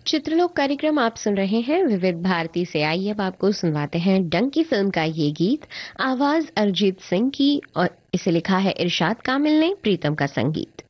चित्रलोक कार्यक्रम आप सुन रहे हैं विविध भारती से। आइए अब आपको सुनवाते हैं डंकी फिल्म का ये गीत। आवाज अरिजीत सिंह की और इसे लिखा है इरशाद कामिल ने, प्रीतम का संगीत।